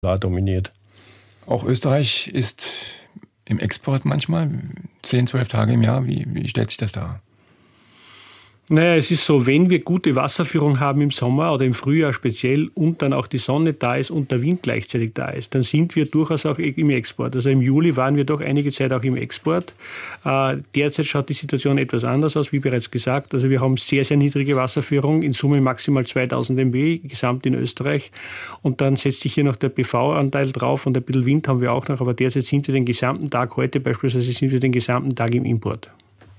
dominiert. Auch Österreich ist im Export manchmal 10, 12 Tage im Jahr. Wie stellt sich das dar? Naja, es ist so, wenn wir gute Wasserführung haben im Sommer oder im Frühjahr speziell und dann auch die Sonne da ist und der Wind gleichzeitig da ist, dann sind wir durchaus auch im Export. Also im Juli waren wir doch einige Zeit auch im Export. Derzeit schaut die Situation etwas anders aus, wie bereits gesagt. Also wir haben sehr, sehr niedrige Wasserführung, in Summe maximal 2000 MW, gesamt in Österreich. Und dann setzt sich hier noch der PV-Anteil drauf und ein bisschen Wind haben wir auch noch. Aber derzeit sind wir den gesamten Tag, heute beispielsweise sind wir den gesamten Tag im Import.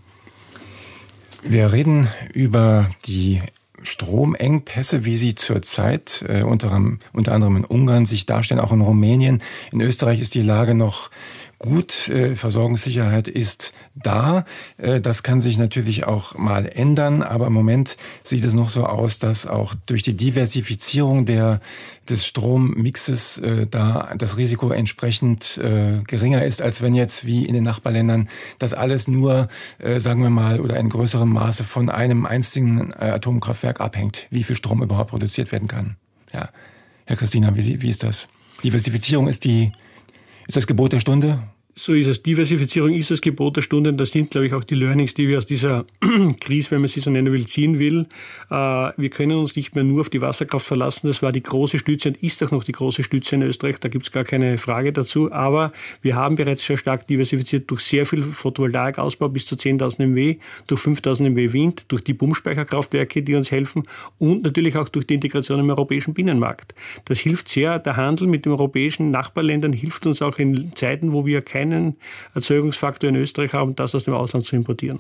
Wir reden über die Stromengpässe, wie sie zurzeit unter anderem in Ungarn sich darstellen, auch in Rumänien. In Österreich ist die Lage noch gut, Versorgungssicherheit ist da. Das kann sich natürlich auch mal ändern, aber im Moment sieht es noch so aus, dass auch durch die Diversifizierung des Strommixes da das Risiko entsprechend geringer ist, als wenn jetzt wie in den Nachbarländern das alles nur, sagen wir mal, oder in größerem Maße von einem einzigen Atomkraftwerk abhängt, wie viel Strom überhaupt produziert werden kann. Ja, Herr Christina, wie ist das? Diversifizierung ist das Gebot der Stunde? So ist es. Diversifizierung ist das Gebot der Stunde. Und das sind, glaube ich, auch die Learnings, die wir aus dieser Krise, wenn man sie so nennen will, ziehen will. Wir können uns nicht mehr nur auf die Wasserkraft verlassen. Das war die große Stütze und ist auch noch die große Stütze in Österreich. Da gibt es gar keine Frage dazu. Aber wir haben bereits sehr stark diversifiziert durch sehr viel Photovoltaikausbau bis zu 10.000 MW, durch 5.000 MW Wind, durch die Pumpspeicherkraftwerke, die uns helfen und natürlich auch durch die Integration im europäischen Binnenmarkt. Das hilft sehr. Der Handel mit den europäischen Nachbarländern hilft uns auch in Zeiten, wo wir keinen Erzeugungsfaktor in Österreich haben, das aus dem Ausland zu importieren.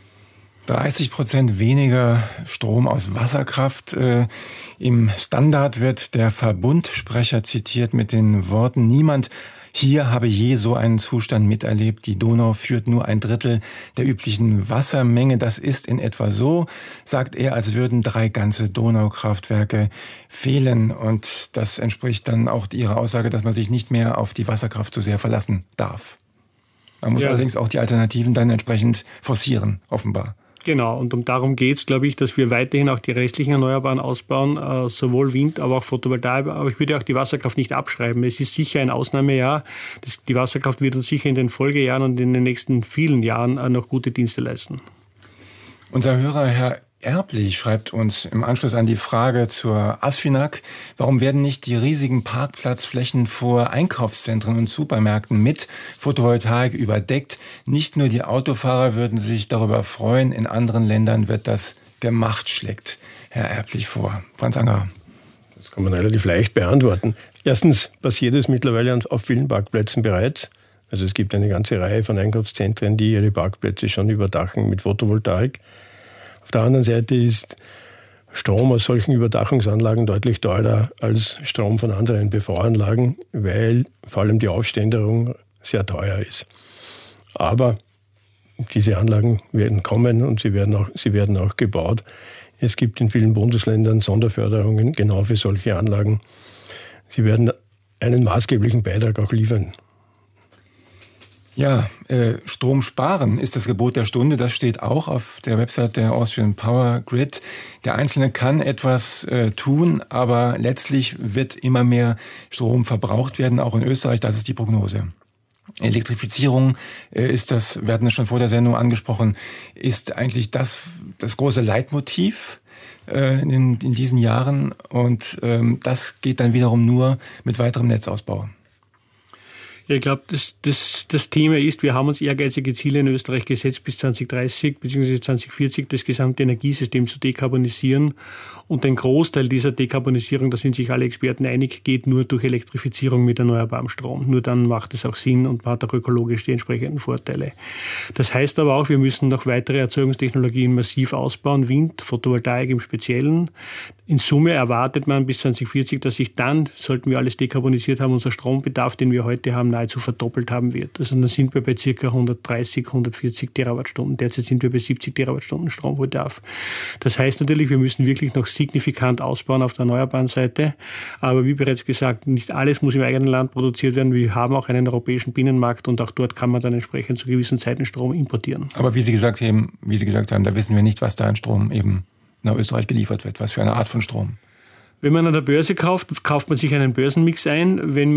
30% weniger Strom aus Wasserkraft. Im Standard wird der Verbundsprecher zitiert mit den Worten: Niemand hier habe je so einen Zustand miterlebt. Die Donau führt nur 1/3 der üblichen Wassermenge. Das ist in etwa so, sagt er, als würden 3 ganze Donaukraftwerke fehlen. Und das entspricht dann auch ihrer Aussage, dass man sich nicht mehr auf die Wasserkraft so sehr verlassen darf. Man muss allerdings auch die Alternativen dann entsprechend forcieren, offenbar. Genau, und darum geht es, glaube ich, dass wir weiterhin auch die restlichen Erneuerbaren ausbauen, sowohl Wind, aber auch Photovoltaik. Aber ich würde auch die Wasserkraft nicht abschreiben. Es ist sicher ein Ausnahmejahr. Die Wasserkraft wird uns sicher in den Folgejahren und in den nächsten vielen Jahren noch gute Dienste leisten. Unser Hörer, Herr Erblich, schreibt uns im Anschluss an die Frage zur ASFINAG: Warum werden nicht die riesigen Parkplatzflächen vor Einkaufszentren und Supermärkten mit Photovoltaik überdeckt? Nicht nur die Autofahrer würden sich darüber freuen, in anderen Ländern wird das gemacht, schlägt Herr Erblich vor. Franz Anger. Das kann man relativ leicht beantworten. Erstens passiert es mittlerweile auf vielen Parkplätzen bereits. Also es gibt eine ganze Reihe von Einkaufszentren, die ihre Parkplätze schon überdachen mit Photovoltaik. Auf der anderen Seite ist Strom aus solchen Überdachungsanlagen deutlich teurer als Strom von anderen PV-Anlagen, weil vor allem die Aufständerung sehr teuer ist. Aber diese Anlagen werden kommen und sie werden auch gebaut. Es gibt in vielen Bundesländern Sonderförderungen genau für solche Anlagen. Sie werden einen maßgeblichen Beitrag auch liefern. Ja, Strom sparen ist das Gebot der Stunde. Das steht auch auf der Website der Austrian Power Grid. Der Einzelne kann etwas tun, aber letztlich wird immer mehr Strom verbraucht werden, auch in Österreich. Das ist die Prognose. Elektrifizierung ist das, wir hatten es schon vor der Sendung angesprochen, ist eigentlich das große Leitmotiv in diesen Jahren. Und das geht dann wiederum nur mit weiterem Netzausbau. Ich glaube, das Thema ist, wir haben uns ehrgeizige Ziele in Österreich gesetzt, bis 2030 bzw. 2040 das gesamte Energiesystem zu dekarbonisieren. Und ein Großteil dieser Dekarbonisierung, da sind sich alle Experten einig, geht nur durch Elektrifizierung mit erneuerbarem Strom. Nur dann macht es auch Sinn und man hat auch ökologisch die entsprechenden Vorteile. Das heißt aber auch, wir müssen noch weitere Erzeugungstechnologien massiv ausbauen, Wind, Photovoltaik im Speziellen. In Summe erwartet man bis 2040, dass sich dann, sollten wir alles dekarbonisiert haben, unser Strombedarf, den wir heute haben, nahezu verdoppelt haben wird. Also dann sind wir bei ca. 130, 140 Terawattstunden. Derzeit sind wir bei 70 Terawattstunden Strombedarf. Das heißt natürlich, wir müssen wirklich noch signifikant ausbauen auf der erneuerbaren Seite. Aber wie bereits gesagt, nicht alles muss im eigenen Land produziert werden. Wir haben auch einen europäischen Binnenmarkt und auch dort kann man dann entsprechend zu gewissen Zeiten Strom importieren. Aber wie Sie gesagt haben, da wissen wir nicht, was da an Strom eben nach Österreich geliefert wird. Was für eine Art von Strom? Wenn man an der Börse kauft, kauft man sich einen Börsenmix ein. Wenn